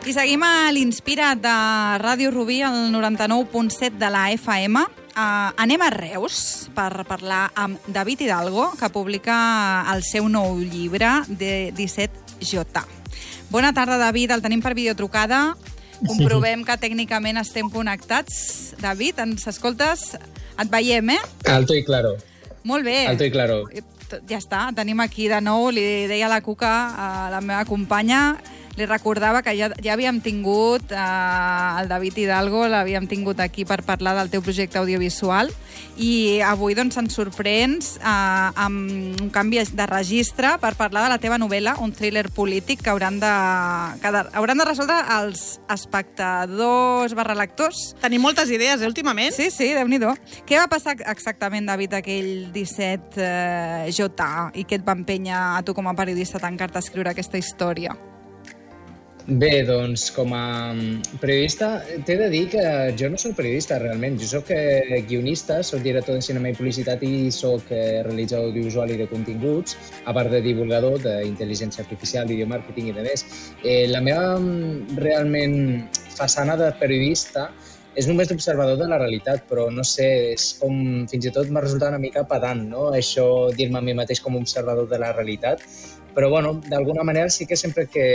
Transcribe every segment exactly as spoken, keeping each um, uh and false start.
I seguim a l'Inspira de Ràdio Rubí, al noranta-nou punt set de la F M. Uh, anem a Reus per parlar amb David Hidalgo, que publica el seu nou llibre de disset J. Bona tarda, David. El tenim per videotrucada. Comprovem que tècnicament estem connectats. David, ens escoltes? Et veiem, eh? Alto i claro. Molt bé. Alto i claro. Ja està, tenim aquí de nou, li deia la Cuca, a la meva companya, li recordava que ja, ja havíem tingut eh, el David Hidalgo, l'havíem tingut aquí per parlar del teu projecte audiovisual, i avui doncs ens sorprens eh, amb un canvi de registre per parlar de la teva novel·la, un thriller polític que hauran de, que de, hauran de resoldre els espectadors barra lectors. Tenim moltes idees, eh, últimament? Sí, sí, déu-n'hi-do. Què va passar exactament, David, aquell disset J, i què et va empènyer a tu com a periodista a tancar-te a escriure aquesta història? Bé, doncs, com a periodista, t'he de dir que jo no soc periodista, realment. Jo soc eh, guionista, soc director de cinema i publicitat i soc eh, realitzador audiovisual i de continguts, a part de divulgador d'intel·ligència artificial, videomàrqueting i de més. Eh, la meva, realment, façana de periodista és només d'observador de la realitat, però no sé, és com, fins i tot m'ha resultat una mica pedant, no?, això, dir-me a mi mateix com a observador de la realitat. Però, bueno, d'alguna manera sí que sempre que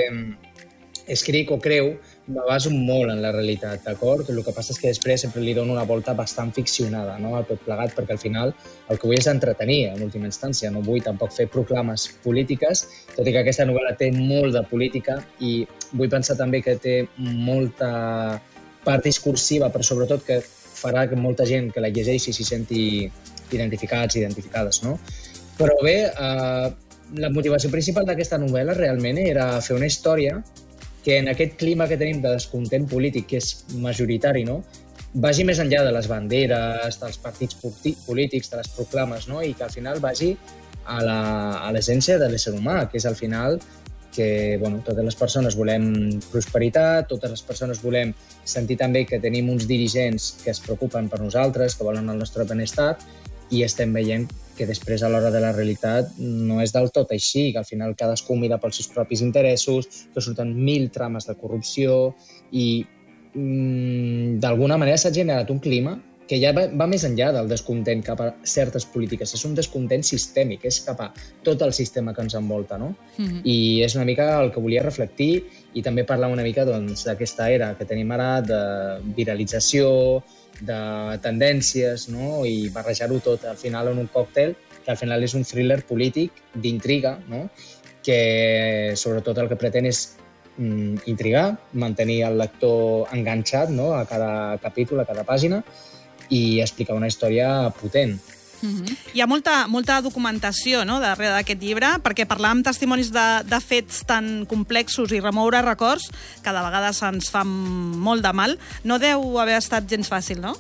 escric o creu, me baso molt en la realitat, d'acord? El que passa és que després sempre li dono una volta bastant ficcionada, no?, a tot plegat, perquè al final el que vull és entretenir, en última instància. No vull tampoc fer proclames polítiques, tot i que aquesta novel·la té molt de política i vull pensar també que té molta part discursiva, però sobretot que farà que molta gent que la llegeixi s'hi senti identificats, identificades, no? Però bé, eh, la motivació principal d'aquesta novel·la realment era fer una història que en aquest clima que tenim de descontent polític, que és majoritari, no?, vagi més enllà de les banderes, dels partits polítics, de les proclames, no?, i que al final vagi a l'essència de l'ésser humà, que és al final que, bueno, totes les persones volem prosperitat, totes les persones volem sentir també que tenim uns dirigents que es preocupen per nosaltres, que volen el nostre benestar, i estem veient que després a l'hora de la realitat no és del tot així, que al final cadascú mira pels seus propis interessos, que surten mil trames de corrupció i mmm, d'alguna manera s'ha generat un clima que ja va, va més enllà del descontent cap a certes polítiques. És un descontent sistèmic, és cap a tot el sistema que ens envolta, no? Mm-hmm. I és una mica el que volia reflectir i també parlar una mica doncs, d'aquesta era que tenim ara de viralització, de tendències, no?, i barrejar-ho tot al final en un còctel, que al final és un thriller polític d'intriga, no?, que sobretot el que pretén és mm, intrigar, mantenir el lector enganxat, no?, a cada capítol, a cada pàgina, i explicar una història potent. Mm-hmm. Hi ha molta, molta documentació, no?, darrere d'aquest llibre, perquè parlar amb testimonis de, de fets tan complexos i remoure records, que de vegades ens fa molt de mal, no deu haver estat gens fàcil, no?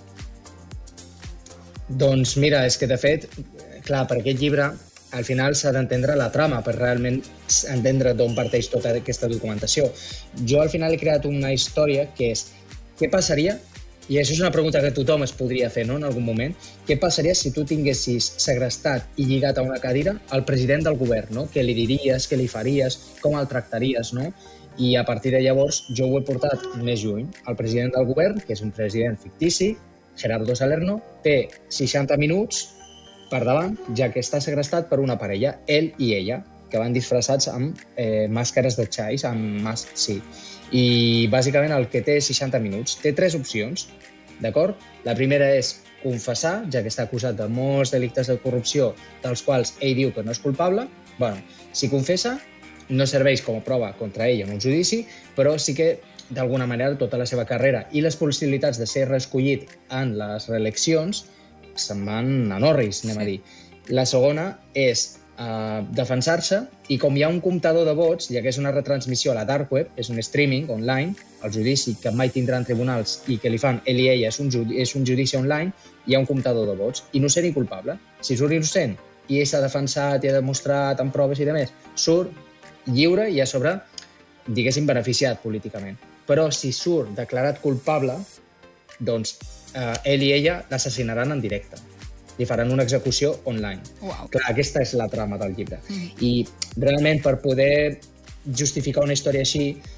Doncs mira, és que de fet, clar, per aquest llibre al final s'ha d'entendre la trama per realment entendre d'on parteix tota aquesta documentació. Jo al final he creat una història que és què passaria, i això és una pregunta que tothom es podria fer, no?, en algun moment, què passaria si tu tinguessis segrestat i lligat a una cadira al president del govern, no? Què li diries, què li faries, com el tractaries, no? I a partir de llavors jo ho he portat més lluny. El president del govern, que és un president fictici, Gerardo Salerno, té seixanta minuts per davant, ja que està segrestat per una parella, ell i ella, que van disfressats amb eh, màscares de xais, amb mas... sí. I bàsicament el que té és seixanta minuts. Té tres opcions, d'acord? La primera és confessar, ja que està acusat de molts delictes de corrupció, dels quals ell diu que no és culpable. Bueno, si confessa, no serveix com a prova contra ell en un judici, però sí que, d'alguna manera, tota la seva carrera i les possibilitats de ser reescollit en les reeleccions se'n van a Norris, anem a dir. La segona és Uh, defensar-se, i com hi ha un comptador de vots, ja que és una retransmissió a la dark web, és un streaming online, el judici que mai tindran tribunals i que li fan ell i ella és un, judi és un judici online, hi ha un comptador de vots, innocent i culpable. Si surt innocent i ell s'ha defensat i ha demostrat amb proves i demés, surt lliure i a sobre, diguéssim, beneficiat políticament. Però si surt declarat culpable, doncs uh, ell i ella l'assassinaran en directe. Li faran una execució online. Wow. Clar, aquesta és la trama del llibre. Mm. I realment per poder justificar una història així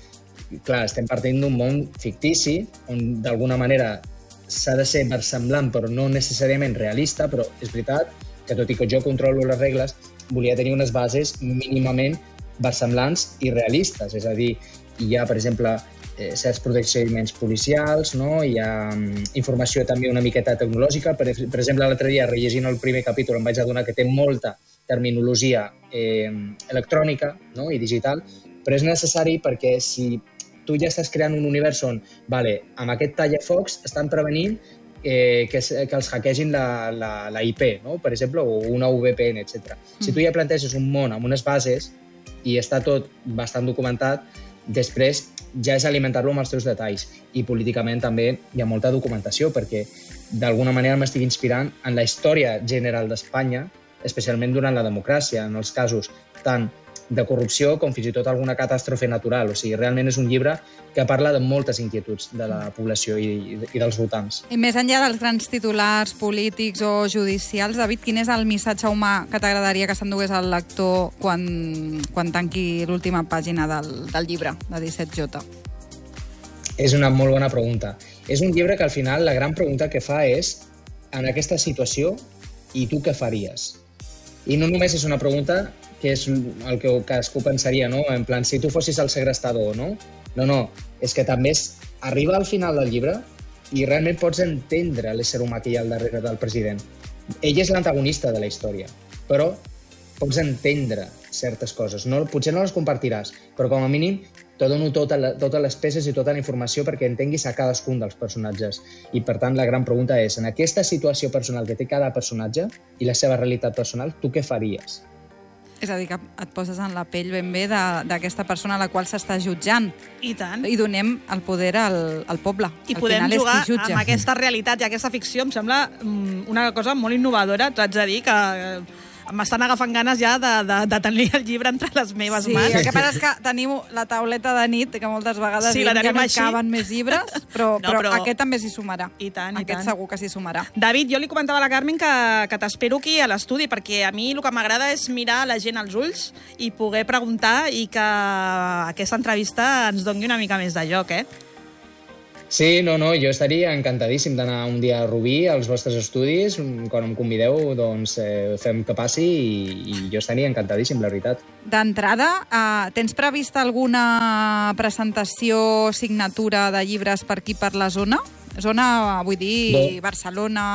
clar, estem partint d'un món fictici, on d'alguna manera s'ha de ser versemblant, però no necessàriament realista, però és veritat que tot i que jo controlo les regles, volia tenir unes bases mínimament versemblants i realistes. És a dir, hi ha, per exemple, eh, certs procediments policials, no? Hi ha um, informació també una miqueta tecnològica. Per, per exemple, l'altre dia, rellegint el primer capítol, em vaig adonar que té molta terminologia eh, electrònica, no? I digital, però és necessari perquè si tu ja estàs creant un univers on, vale, amb aquest tallafocs estan prevenint eh, que, que els hackegin la, la, la I P, no? Per exemple, o una V P N, etcètera. Mm. Si tu ja planteges un món amb unes bases i està tot bastant documentat, després ja és alimentar-lo amb els teus detalls. I políticament també hi ha molta documentació, perquè d'alguna manera m'estic inspirant en la història general d'Espanya, especialment durant la democràcia, en els casos tant de corrupció com fins i tot alguna catàstrofe natural. O sigui, realment és un llibre que parla de moltes inquietuds de la població i, i dels votants. I més enllà dels grans titulars polítics o judicials, David, quin és el missatge humà que t'agradaria que s'endugués el lector quan, quan tanqui l'última pàgina del, del llibre, de disset J? És una molt bona pregunta. És un llibre que al final la gran pregunta que fa és, en aquesta situació, i tu què faries? I no només és una pregunta que és el que cadascú pensaria, no? En plan, si tu fossis el segrestador, no? No, no, és que també és, arriba al final del llibre i realment pots entendre l'ésser humà que hi ha al darrere del president. Ell és l'antagonista de la història, però pots entendre certes coses. No, potser no les compartiràs, però com a mínim te dono tota la, totes les peces i tota la informació perquè entenguis a cadascun dels personatges. I, per tant, la gran pregunta és, en aquesta situació personal que té cada personatge i la seva realitat personal, tu què faries? És a dir, que et poses en la pell ben bé d'aquesta persona a la qual s'està jutjant. I tant. I donem el poder al, al poble. I podem jugar amb aquesta realitat i aquesta ficció. Em sembla una cosa molt innovadora. T'ho haig de dir que m'estan agafant ganes ja de, de, de tenir el llibre entre les meves sí, mans. Sí, el que passa és que tenim la tauleta de nit, que moltes vegades sí, diem que no així. caben més llibres, però, no, però, però aquest també s'hi sumarà. I tant, i aquest tant. segur que s'hi sumarà. David, jo li comentava a la Carmen que, que t'espero aquí a l'estudi, perquè a mi el que m'agrada és mirar la gent als ulls i poder preguntar i que aquesta entrevista ens doni una mica més de joc, eh? Sí, no, no, jo estaria encantadíssim d'anar un dia a Rubí, als vostres estudis. Quan em convideu, doncs eh, fem que passi i, i jo estaria encantadíssim, la veritat. D'entrada, eh, tens prevista alguna presentació, signatura de llibres per aquí, per la zona? Zona, vull dir, no. Barcelona...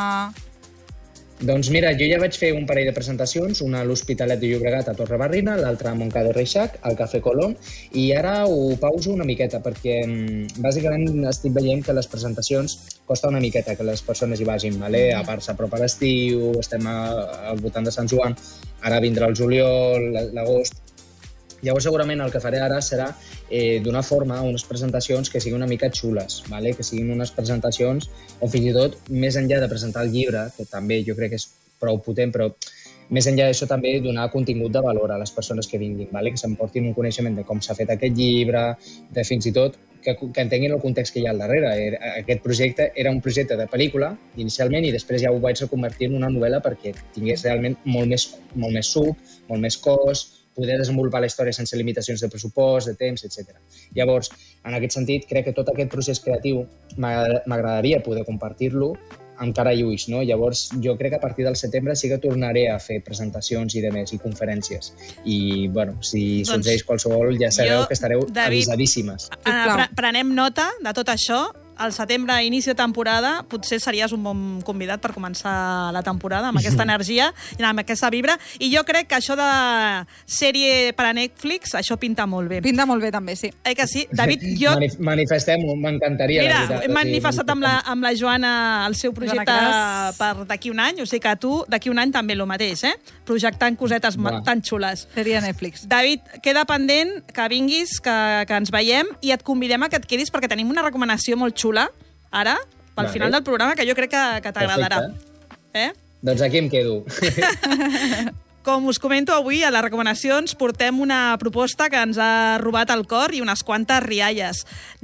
Doncs mira, jo ja vaig fer un parell de presentacions, una a l'Hospitalet de Llobregat a Torrebarrina, l'altra a Montcada i Reixac, al Cafè Colón, i ara ho pauso una miqueta perquè bàsicament estic veient que les presentacions costa una miqueta que les persones hi vagin, vale? A part s'apropa l'estiu, estem a, al voltant de Sant Joan, ara vindrà el juliol, l'agost. Llavors, segurament el que faré ara serà eh, donar forma a unes presentacions que siguin una mica xules, vale? Que siguin unes presentacions o fins i tot, més enllà de presentar el llibre, que també jo crec que és prou potent, però més enllà d'això també donar contingut de valor a les persones que vinguin, vale? Que s'emportin un coneixement de com s'ha fet aquest llibre, de fins i tot que, que entenguin el context que hi ha al darrere. Aquest projecte era un projecte de pel·lícula, inicialment, i després ja ho vaig reconvertir en una novel·la perquè tingués realment molt més, molt més suc, molt més cos, poder desenvolupar la història sense limitacions de pressupost, de temps, etcètera. Llavors, en aquest sentit, crec que tot aquest procés creatiu m'agradaria poder compartir-lo amb cara i ulls, no? Llavors, jo crec que a partir del setembre sí que tornaré a fer presentacions i demés, i conferències. I, bueno, si doncs, succeeix qualsevol, ja sabeu jo, que estareu David, avisadíssimes. Uh, prenem nota de tot això. Al setembre, inici de temporada, potser series un bon convidat per començar la temporada amb aquesta energia i amb aquesta vibra. I jo crec que això de sèrie per a Netflix, això pinta molt bé. Pinta molt bé, també, sí. Eh que sí? David, jo... Manif Manifestem-ho, m'encantaria. Mira, hem manifestat amb la, amb la Joana el seu projecte per d'aquí un any, o sigui que tu d'aquí un any també el mateix, eh? Projectant cosetes Va. tan xules. Seria Netflix. David, queda pendent que vinguis, que, que ens veiem i et convidem a que et quedis perquè tenim una recomanació molt xula ara, pel vale. final del programa, que jo crec que, que t'agradarà. Eh? Doncs aquí em quedo. Com us comento avui, a les recomanacions portem una proposta que ens ha robat el cor i unes quantes rialles.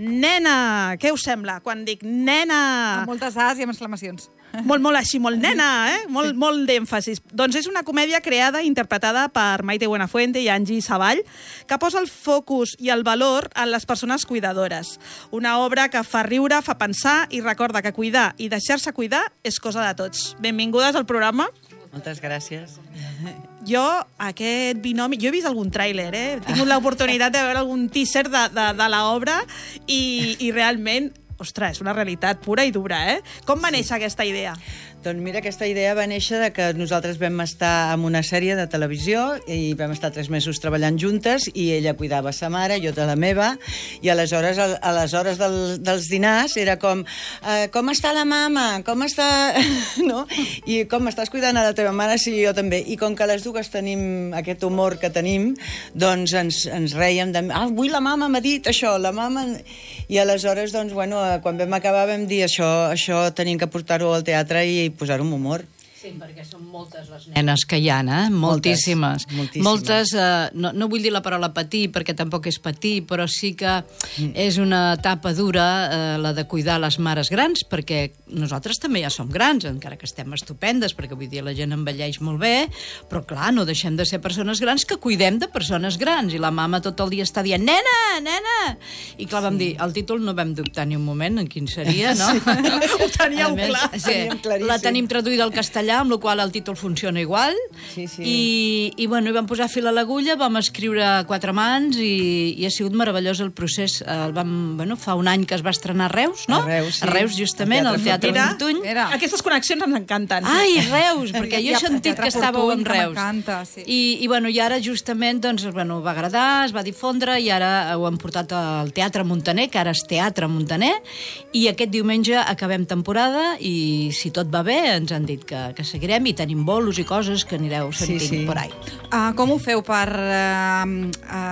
Nena! Què us sembla quan dic nena? Amb moltes as i amb exclamacions. Molt, molt així, molt nena, eh? Molt, sí. molt d'èmfasis. Doncs és una comèdia creada i interpretada per Maite Buenafuente i Angie Savall, que posa el focus i el valor en les persones cuidadores. Una obra que fa riure, fa pensar i recorda que cuidar i deixar-se cuidar és cosa de tots. Benvingudes al programa. Moltes gràcies. Jo, aquest binomi... Jo he vist algun tràiler, eh? He tingut l'oportunitat de veure algun teaser de, de, de l'obra i, i realment... Ostres, és una realitat pura i dura, eh? Com va néixer aquesta idea? Doncs mira, aquesta idea va néixer de que nosaltres vam estar en una sèrie de televisió i vam estar tres mesos treballant juntes i ella cuidava sa mare, jo de la meva, i aleshores, a les hores del, dels dinars era com eh, com està la mama? Com està... no? I com estàs cuidant a la teva mare? Sí, jo també. I com que les dues tenim aquest humor que tenim, doncs ens, ens reiem de... Ah, avui la mama m'ha dit això, la mama... I aleshores, doncs, bueno, quan vam acabar vam dir això, això tenim que portar-ho al teatre i posar-ho amb humor. Sí, perquè són moltes les nenes que hi ha, eh? Moltíssimes. Moltes, moltíssimes. Moltes, eh, no, no vull dir la paraula patir, perquè tampoc és patir, però sí que mm. és una etapa dura, eh, la de cuidar les mares grans, perquè nosaltres també ja som grans, encara que estem estupendes, perquè vull dir, la gent envelleix molt bé, però clar, no deixem de ser persones grans que cuidem de persones grans, i la mama tot el dia està dient, nena, nena! I clar, vam dir, el títol no vam dubtar ni un moment en quin seria, no? Sí. Ho teníeu més, clar. Sí, la tenim traduïda al castellà, amb la qual el títol funciona igual. Sí, sí. I, i, bueno, i vam posar fil a l'agulla, vam escriure a quatre mans i, i ha sigut meravellós el procés. El vam, bueno, fa un any que es va estrenar a Reus, no? A Reus, sí. A Reus, justament, al Teatre Fortuny. Mira, aquestes connexions ens encanten. Ai, Reus, perquè jo he sentit que estàveu en Reus. M'encanta, sí. I, i, bueno, i ara justament doncs, bueno, va agradar, es va difondre i ara ho hem portat al Teatre Montaner, que ara és Teatre Montaner, i aquest diumenge acabem temporada i si tot va bé ens han dit que, que seguirem i tenim bolos i coses que anireu sentint sí, sí. por ahí. Uh, com ho feu per uh,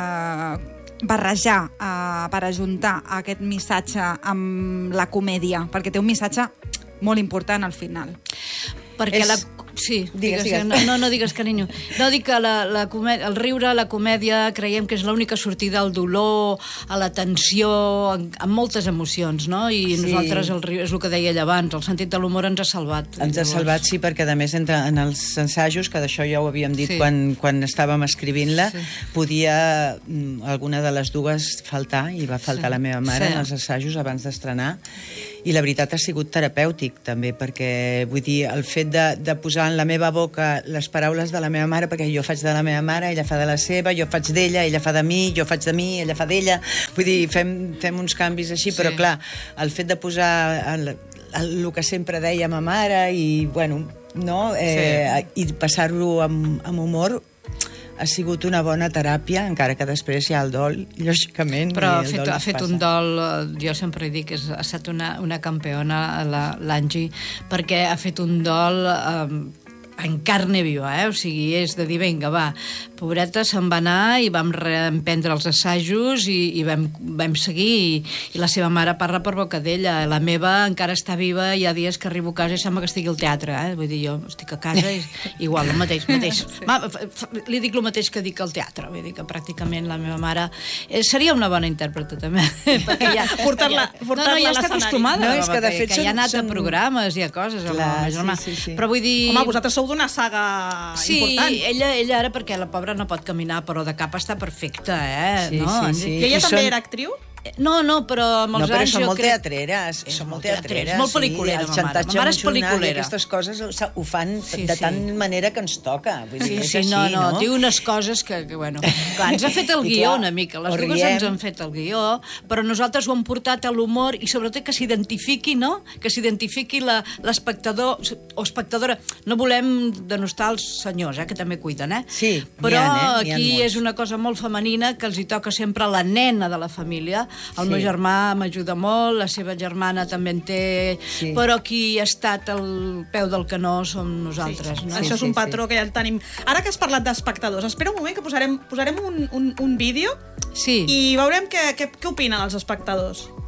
uh, barrejar, uh, per ajuntar aquest missatge amb la comèdia? Perquè té un missatge molt important al final. Perquè és... la... Sí, digues, digues, digues. No, no, no digues, carinyo. No, dic que la, la comèdia, el riure, la comèdia, creiem que és l'única sortida al dolor, a la tensió, amb moltes emocions, no? I sí. nosaltres, el riure, és el que deia ella abans, el sentit de l'humor ens ha salvat. Ens ha salvat, sí, perquè a més entre, en els assajos, que d'això ja ho havíem dit sí. quan, quan estàvem escrivint-la, sí. podia alguna de les dues faltar, i va faltar sí. la meva mare sí. en els assajos abans d'estrenar. I la veritat ha sigut terapèutic, també, perquè, vull dir, el fet de, de posar en la meva boca les paraules de la meva mare, perquè jo faig de la meva mare, ella fa de la seva, jo faig d'ella, ella fa de mi, jo faig de mi, ella fa d'ella. Vull dir, fem, fem uns canvis així, sí. però clar, el fet de posar el, el, el que sempre deia ma mare i, bueno, no? Eh, sí. i passar-ho amb, amb humor, ha sigut una bona teràpia, encara que després hi ha el dol, lògicament. Però ha fet, ha fet un dol, jo sempre dic, és, ha estat una, una campiona, l'Angie, perquè ha fet un dol eh, en carne viva, eh? O sigui, és de dir, vinga, va, pobreta se'n va anar i vam reemprendre els assajos i, i vam, vam seguir i, i la seva mare parla per boca d'ella, la meva encara està viva, hi ha dies que arribo a casa i sembla que estigui al teatre, eh? Vull dir, jo estic a casa i igual, el mateix, mateix. Sí. Ma, li dic el mateix que dic al teatre, vull dir que pràcticament la meva mare eh, seria una bona intèrprete també, perquè ja... Portar-la portar no, no, ja està acostumada, no, és que de fet que són, ja ha anat són... a programes i a coses, clar, amb el germà. Sí, sí, sí. Però vull dir... Home, vosaltres sou d'una saga sí, important. Sí, ella, ella ara, perquè la pobra no pot caminar, però de cap està perfecta, eh? Sí, no? sí, sí. I ella I també són... era actriu? No, no, però amb els no, però anys són jo molt crec... teatreres, És són molt molt teatreres. teatreres, molt pel·liculera, sí, ma mare. El xantatge Ma mare és emocional i pel·liculera. aquestes coses ho, ho fan Sí, de sí. tant manera que ens toca. Vull dir, Sí, és sí, així, no, no, no? diu unes coses que, que bueno, clar, ens ha fet el I guió clar, una mica, les ho dues riem. ens han fet el guió, però nosaltres ho hem portat a l'humor i sobretot que s'identifiqui, no? Que s'identifiqui l'espectador o espectadora. No volem denostar els senyors, eh, que també cuiden, eh? Sí, però n'hi ha, eh? N'hi ha aquí molts. és una cosa molt femenina que els hi toca sempre a la nena de la família. El Sí. meu germà m'ajuda molt, la seva germana també en té, Sí. però qui ha estat al peu del canó som nosaltres, Sí, no? això és un patró que ja el tenim. Ara que has parlat d'espectadors, espera un moment que posarem, posarem un, un, un vídeo Sí. i veurem què, què, què opinen els espectadors.